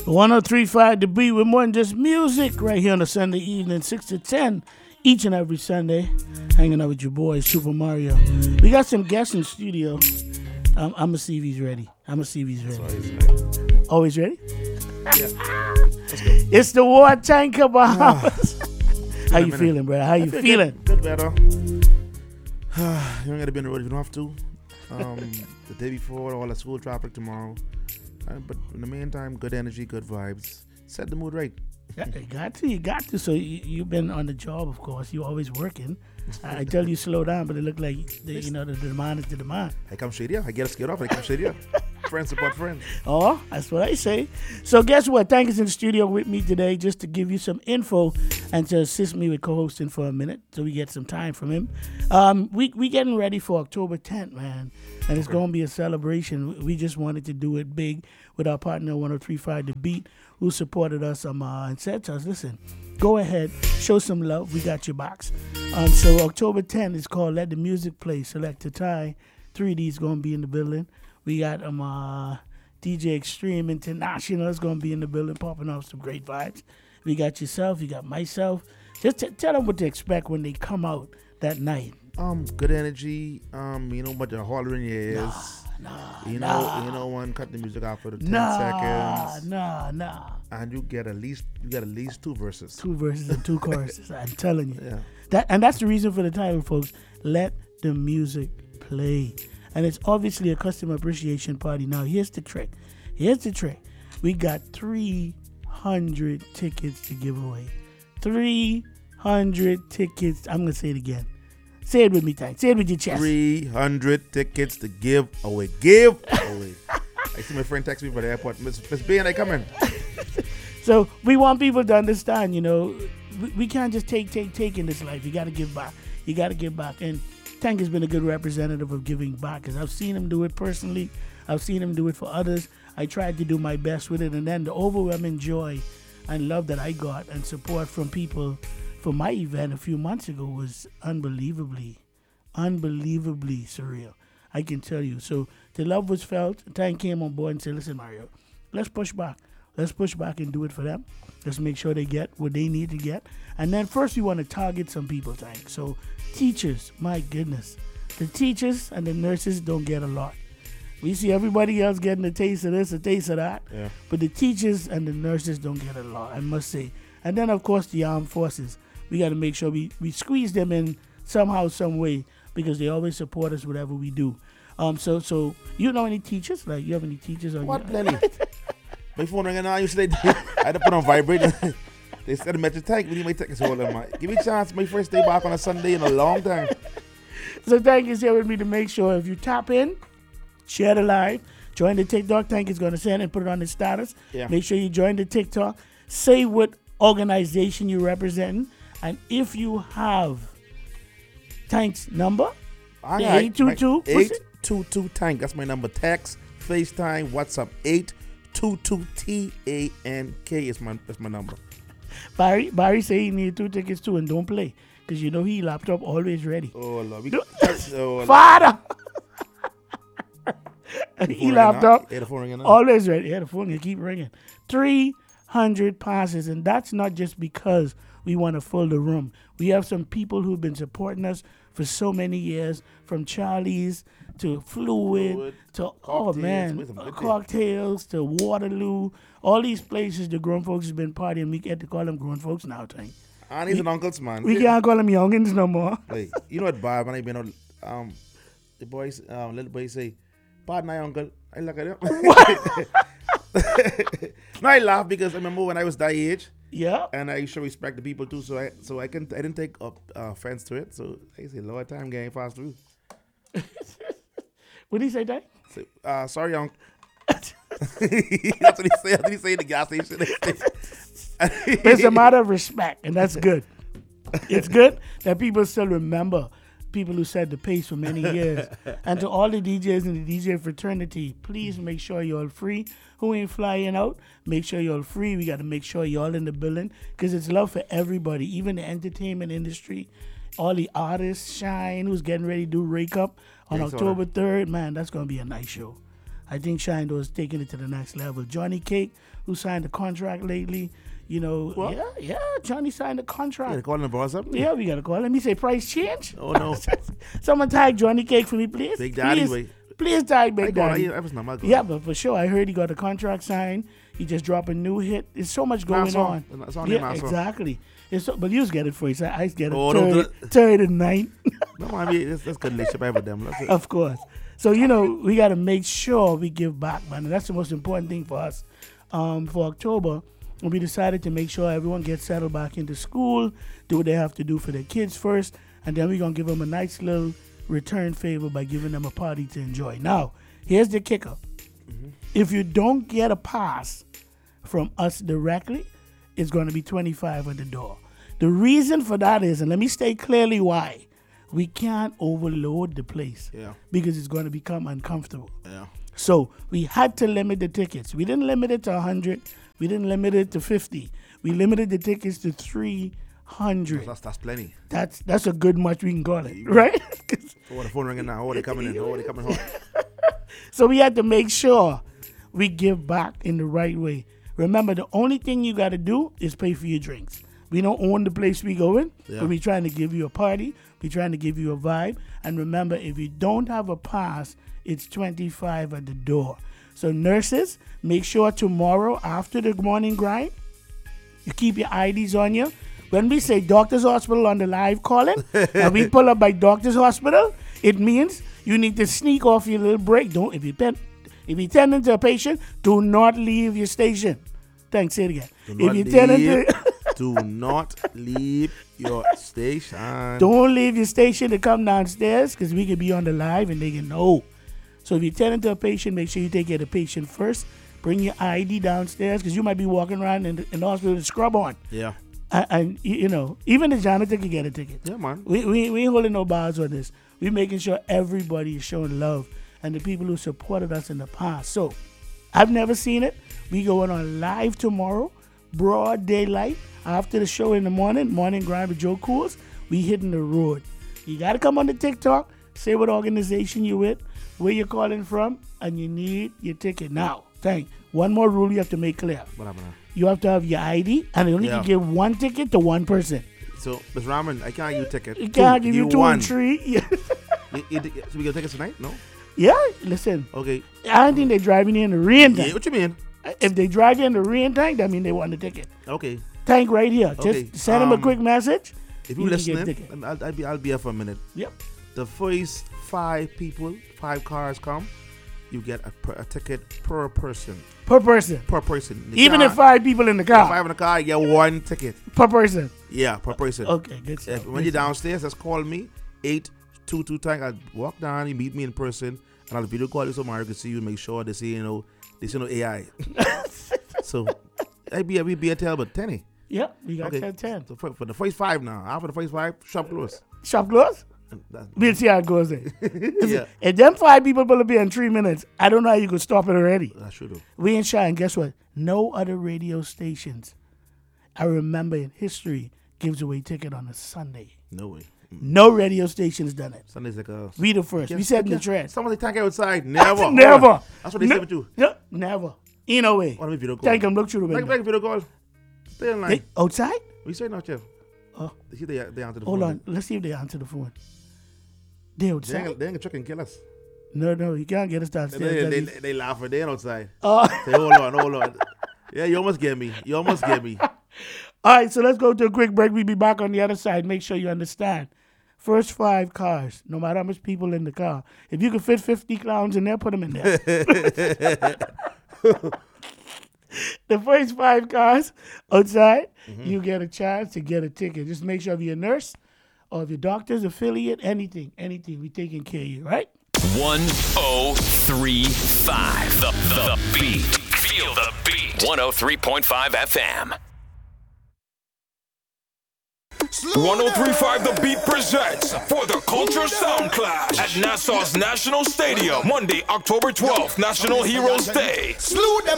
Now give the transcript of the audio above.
103.5 The Beat with more than just music right here on a Sunday evening, 6 to 10, each and every Sunday. Hanging out with your boy, Super Mario. We got some guests in the studio. I'm going to see if he's ready. Always ready? Yeah. It's the War Tanker Bahamas. How you feeling, brother? How you feeling? Good, better. You ain't got to be on the road if you don't have to. The day before, all the school traffic tomorrow. But in the meantime, good energy, good vibes. Set the mood right. Yeah, you got to. So you've been on the job, of course. You're always working. I tell you slow down, but it look like the demand is the demand. I come straight here. I get scared off. I come straight here. Friends support friends. Oh, that's what I say. So guess what? Tank is in the studio with me today just to give you some info and to assist me with co-hosting for a minute so we get some time from him. We getting ready for October 10th, man. And it's going to be a celebration. We just wanted to do it big with our partner 103.5 The Beat, who supported us and said to us, listen, go ahead, show some love. We got your box. So October 10th is called Let the Music Play. Selector Ty 3D is going to be in the building. We got DJ Extreme International is going to be in the building, popping off some great vibes. We got yourself, you got myself. Just tell them what to expect when they come out that night. Good energy. But the holler in your ears. Nah. One cut the music out for the 10 seconds. Nah. And you get at least two verses. 2 verses and 2 choruses. I'm telling you. Yeah. That's the reason for the title, folks. Let the music play. And it's obviously a customer appreciation party. Now, here's the trick. We got 300 tickets to give away. 300 tickets. I'm going to say it again. Say it with me, Tank. Say it with your chest. 300 tickets to give away. I see my friend text me from the airport. Miss B, and I come in. So we want people to understand, we can't just take in this life. You got to give back. And Tank has been a good representative of giving back because I've seen him do it personally. I've seen him do it for others. I tried to do my best with it. And then the overwhelming joy and love that I got and support from people for my event a few months ago was unbelievably surreal. I can tell you. So the love was felt. Tank came on board and said, listen, Mario, let's push back. Let's push back and do it for them. Let's make sure they get what they need to get. And then first we want to target some people, Tank. So teachers, my goodness. The teachers and the nurses don't get a lot. We see everybody else getting a taste of this, a taste of that. Yeah. But the teachers and the nurses don't get a lot, I must say. And then, of course, the armed forces. We got to make sure we squeeze them in somehow, some way, because they always support us whatever we do. So you know any teachers? Like, you have any teachers? What, Lenny? My phone ringing now. I had to put on vibrate. They said, Metro Tank, we need my tickets hold on, man. Give me a chance. My first day back on a Sunday in a long time. So Tank is here with me to make sure if you tap in, share the live, join the TikTok. Tank is going to send and put it on his status. Yeah. Make sure you join the TikTok. Say what organization you're representing. And if you have Tank's number, 822. 822 Tank. That's my number. Text, FaceTime, WhatsApp. 822TANK that's my number. Barry say he need 2 tickets too and don't play. Because he laptop always ready. Oh, Lord. Father! He laptop The phone ringing always ready. Yeah, the phone keep ringing. 300 passes. And that's not just because we want to fill the room. We have some people who've been supporting us for so many years, from Charlie's to Fluid to cocktails to Waterloo. All these places the grown folks have been partying. We get to call them grown folks now, Tank. Aunties and uncles, man. We can't call them youngins no more. Like, you know what, Bob? When I been on, the boys, little boy say, "Pardon my uncle." I look at him. No, I laugh because I remember when I was that age. Yeah. And I show respect to people too, so I didn't take offense to it. So I say, Lord, time getting fast through. What did he say, Dad? So, sorry, uncle. That's what he said. That's what he say in the gas station. It's a matter of respect, and that's good. It's good that people still remember people who set the pace for many years. And to all the DJs in the DJ fraternity, please make sure you're all free. Who ain't flying out, make sure you're all free. We got to make sure you're all in the building because it's love for everybody, even the entertainment industry. All the artists, Shine, who's getting ready to do Rake Up on October 3rd. Man, that's going to be a nice show. I think Shindo is taking it to the next level. Johnny Cake, who signed a contract lately, you know, What? yeah, Johnny signed a contract. Yeah, they calling the boss up. Yeah, we gotta call. Let me say price change. Oh no, Someone tag Johnny Cake for me, please. Big Daddy, please, wait. please tag Big Daddy. I was not my Yeah, but for sure, I heard he got a contract signed. He just dropped a new hit. There's so much going on. It's on Yeah, exactly. But you get it for you. I get it Oh, third and ninth. No, I mean that's good relationship I have with them. That's it. Of course. So, you know, we got to make sure we give back, man. And that's the most important thing for us. For October, we decided to make sure everyone gets settled back into school, do what they have to do for their kids first, and then we're going to give them a nice little return favor by giving them a party to enjoy. Now, here's the kicker. If you don't get a pass from us directly, it's going to be $25 at the door. The reason for that is, and let me state clearly why, we can't overload the place because it's going to become uncomfortable. Yeah. So we had to limit the tickets. We didn't limit it to 100. We didn't limit it to 50. We limited the tickets to 300. That's plenty. That's a good much we can call it, right? Oh, the phone ringing now. Oh, they coming in. Oh, they coming home. So we had to make sure we give back in the right way. Remember, the only thing you got to do is pay for your drinks. We don't own the place we go in, but we're trying to give you a party. We're trying to give you a vibe. And remember, if you don't have a pass, it's $25 at the door. So nurses, make sure tomorrow after the morning grind, you keep your IDs on you. When we say Doctor's Hospital on the live calling, and we pull up by Doctor's Hospital, it means you need to sneak off your little break. If you tend to a patient, do not leave your station. Thanks, say it again. Do not leave your station. Don't leave your station to come downstairs because we can be on the live and they can know. So if you tend to a patient, make sure you take care of the patient first. Bring your ID downstairs because you might be walking around in the hospital with a scrub on. Yeah. And you know, even the janitor can get a ticket. Yeah, man. We ain't holding no bars on this. We're making sure everybody is showing love and the people who supported us in the past. So I've never seen it. We going on live tomorrow, broad daylight. After the show in the morning grind with Joe Cools, we hitting the road. You got to come on the TikTok, say what organization you with, where you're calling from, and you need your ticket. Now, one more rule you have to make clear. What happened now? You have to have your ID, and you only can give one ticket to one person. So, Ms. Raman, I can't give you a ticket. You can't give you two and three. So we get tickets tonight? No? Yeah, listen. Okay. I don't think they're driving in the rain tank. Yeah, what you mean? If they drive in the rain tank, that means they want the ticket. Okay. Tank right here. Okay. Just send them a quick message. If you're listening, I'll be here for a minute. Yep. The first 5 cars come, you get a ticket per person. Per person. Per person. Even if 5 people in the car. 5 in the car, you get 1 ticket. Per person. Yeah, per person. Okay, good stuff. When you're downstairs, just call me 822 tank. I'll walk down, you meet me in person, and I'll video call you so Mario can see you and make sure they see no AI. So I be a tell but 10. Yep, we got 10. So for the first 5 now. After the first 5, shop close. Shop close? We'll see how it goes then. Yeah. If them 5 people will be in 3 minutes, I don't know how you could stop it already. That's true though. We ain't shy, and guess what? No other radio stations, I remember in history, gives away ticket on a Sunday. No way. No radio station's done it. Sunday's like a... We the first. We set in the trend. Somebody tank outside. Never. Never. That's what they said with you. No, never. In a way. What if video call? Thank them. Look through the window. Like video call. Stay in line. They outside? What you say now, Chef? Oh. See they answer the phone. Hold on. Let's see if they answer the phone. They outside? They ain't trying to kill us. No, you can't get us downstairs. They laughing. They ain't outside. Oh. Say, hold on. Yeah, you almost get me. All right, so let's go to a quick break. We'll be back on the other side. Make sure you understand. First 5 cars, no matter how much people in the car. If you can fit 50 clowns in there, put them in there. The first 5 cars outside, you get a chance to get a ticket. Just make sure if you're a nurse or if your doctor's affiliate, anything, we taking care of you, right? 1035 the beat. Feel the beat. 103.5 FM. 1035 The Beat presents For the Culture Sound Clash at Nassau's National Stadium, Monday, October 12th, National Heroes Day. Slew them